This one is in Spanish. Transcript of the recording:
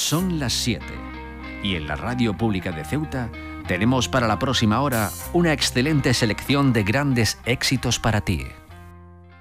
Son las 7 y en la Radio Pública de Ceuta tenemos para la próxima hora una excelente selección de grandes éxitos para ti.